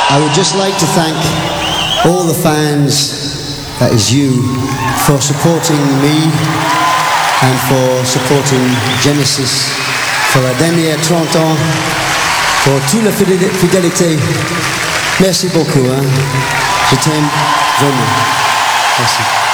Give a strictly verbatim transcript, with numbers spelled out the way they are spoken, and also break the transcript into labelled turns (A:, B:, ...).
A: I would just like to thank all the fans, that is you, for supporting me and for supporting Genesis pour la dernière trente ans, pour toute la fidélité. Merci beaucoup. Hein. Je t'aime vraiment. Merci.